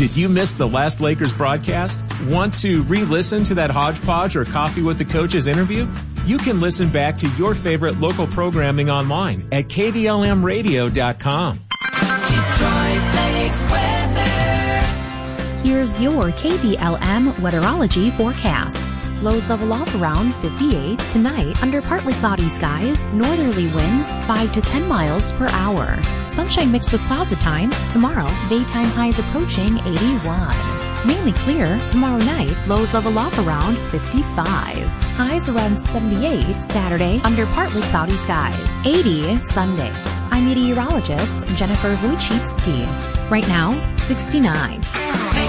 Did you miss the last Lakers broadcast? Want to re-listen to that hodgepodge or Coffee with the Coaches interview? You can listen back to your favorite local programming online at KDLMradio.com. Detroit Lakes weather. Here's your KDLM weatherology forecast. Lows level off around 58. Tonight, under partly cloudy skies, northerly winds 5 to 10 miles per hour. Sunshine mixed with clouds at times. Tomorrow, daytime highs approaching 81. Mainly clear tomorrow night, lows level off around 55. Highs around 78 Saturday under partly cloudy skies. 80 Sunday. I'm meteorologist Jennifer Wojcicki. Right now, 69.